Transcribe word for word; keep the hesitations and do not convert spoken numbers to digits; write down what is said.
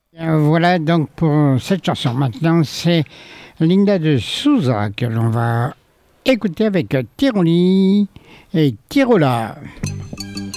Euh, Voilà donc pour cette chanson. Maintenant, c'est Linda de Souza que l'on va écouter avec Tiroli et Tirola.